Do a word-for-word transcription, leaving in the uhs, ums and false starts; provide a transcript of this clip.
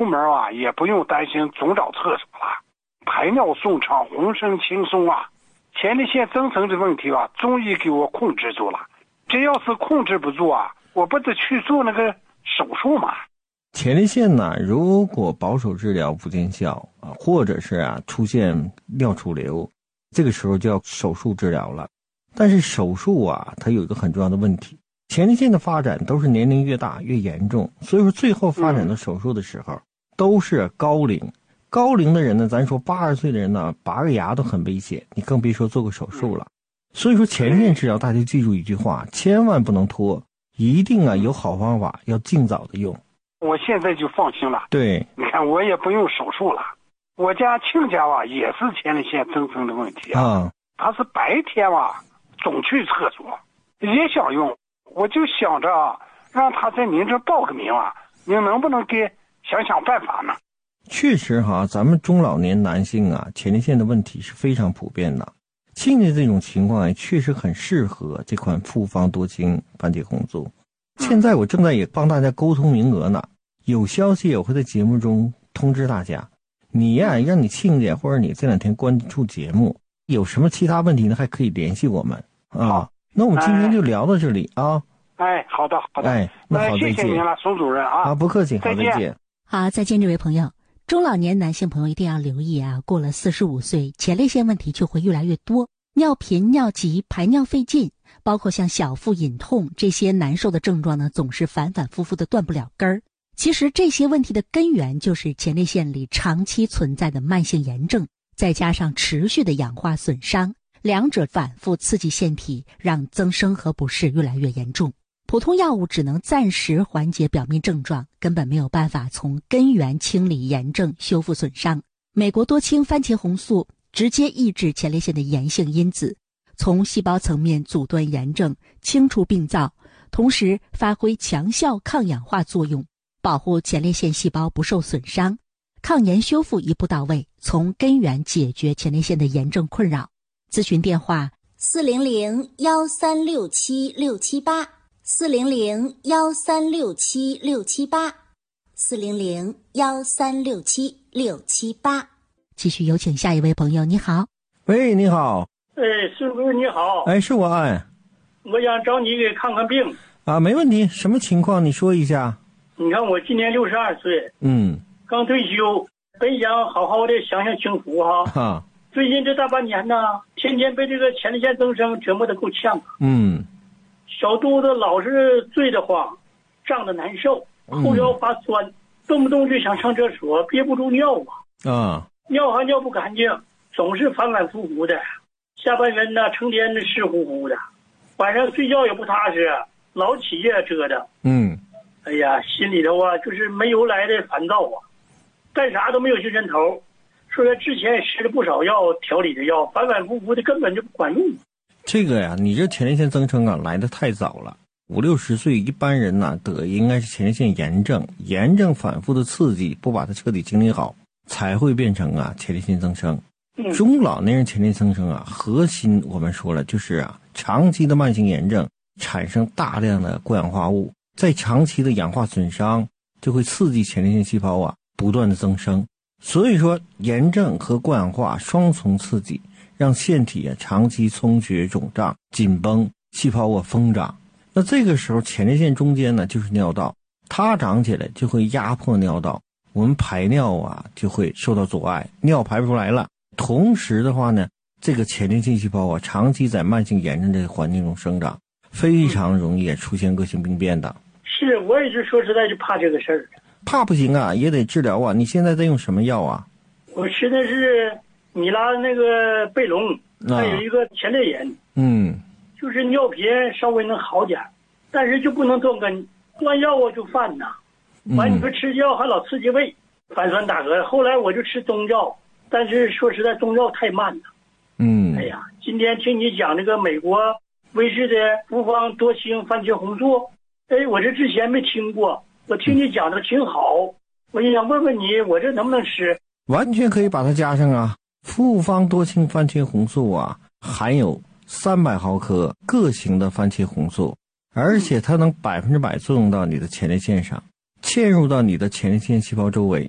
出门啊也不用担心总找厕所了，排尿顺畅，浑身轻松啊。前列腺增生的问题啊，中医给我控制住了。这要是控制不住啊，我不得去做那个手术嘛。 前列腺呢，如果保守治疗不见效啊，或者是啊出现尿储留，这个时候就要手术治疗了。但是手术啊，它有一个很重要的问题，前列腺的发展都是年龄越大越严重，所以说最后发展到手术的时候，嗯、都是高龄。高龄的人呢，咱说八十岁的人呢，拔个牙都很危险，你更别说做个手术了。所以说前列腺治疗，大家记住一句话，千万不能拖，一定啊有好方法，要尽早的用。 我现在就放心了。 对， 你看我也不用手术了。我家亲家啊也是前列腺增生的问题啊，嗯、他是白天啊总去厕所，也想用，我就想着啊让他在您这报个名啊，您能不能给想想办法呢？ 确实哈，咱们中老年男性啊，前列腺的问题是非常普遍的。亲家这种情况也确实很适合这款复方多清番茄红素。现在我正在也帮大家沟通名额呢，有消息我会在节目中通知大家。你呀、啊，让你亲家或者你这两天关注节目，有什么其他问题呢，还可以联系我们啊。那我们今天就聊到这里啊。 哎，好的，好的。 哎，那好， 谢谢您了，宋主任啊。 啊，不客气，好， 再见。 再见。 好，再见，这位朋友。中老年男性朋友一定要留意啊，过了四十五岁，前列腺问题就会越来越多，尿频、尿急、排尿费劲，包括像小腹隐痛这些难受的症状呢，总是反反复复的断不了根儿。其实这些问题的根源就是前列腺里长期存在的慢性炎症，再加上持续的氧化损伤，两者反复刺激腺体，让增生和不适越来越严重。普通药物只能暂时缓解表面症状，根本没有办法从根源清理炎症、修复损伤。美国多清番茄红素直接抑制前列腺的炎性因子，从细胞层面阻断炎症，清除病灶，同时发挥强效抗氧化作用，保护前列腺细胞不受损伤，抗炎修复一步到位，从根源解决前列腺的炎症困扰。咨询电话四零零幺三六七六七八。四零零幺三六七六七八，四零零幺三六七六七八。 继续有请下一位朋友，你好。 喂，你好。 哎，孙哥你好。 哎，是我哎。 我想找你给看看病。 啊，没问题，什么情况你说一下。 你看我今年六十二岁， 嗯， 刚退休，本想好好的享享清福哈。 哈。 最近这大半年呢，天天被这个前列腺增生折磨得够呛。 嗯。 小肚子老是坠得慌，胀得难受，后腰发酸，嗯、动不动就想上厕所，憋不住尿啊！ 啊， 尿还尿不干净，总是反反复复的，下半身呢成天的湿乎乎的，晚上睡觉也不踏实，老起夜折腾。 嗯， 哎呀，心里头啊就是没由来的烦躁啊，干啥都没有精神头。说他之前也吃了不少药，调理的药，反反复复的根本就不管用。 这个呀，你这前列腺增生啊来得太早了，五六十岁一般人呢得应该是前列腺炎症，炎症反复的刺激，不把它彻底清理好，才会变成啊前列腺增生。 嗯、 中老年人前列腺增生啊，核心我们说了就是啊长期的慢性炎症产生大量的过氧化物，在长期的氧化损伤就会刺激前列腺细胞啊不断的增生，所以说炎症和过氧化双重刺激。让腺体啊长期充血、肿胀、紧绷，细胞啊疯长。那这个时候前列腺中间呢就是尿道，它长起来就会压迫尿道，我们排尿啊就会受到阻碍，尿排不出来了。同时的话呢，这个前列腺细胞啊长期在慢性炎症这个环境中生长，非常容易出现恶性病变的。 是，我也是说实在就怕这个事儿。 怕不行啊，也得治疗啊。你现在在用什么药啊？ 我吃的是米拉那个贝隆，还有一个前列炎， 嗯， 就是尿频稍微能好点，但是就不能断根，断药啊就犯呐。完你说吃药还老刺激胃，反酸打嗝。后来我就吃中药，但是说实在中药太慢了。 嗯， 哎呀，今天听你讲这个美国威士的复方多清番茄红素，哎，我这之前没听过，我听你讲的挺好，我也想问问你，我这能不能吃？ 完全可以把它加上啊。复方多清番茄红素啊，含有三百毫克各型的番茄红素，而且它能百分之百作用到你的前列腺上，嵌入到你的前列腺细胞周围，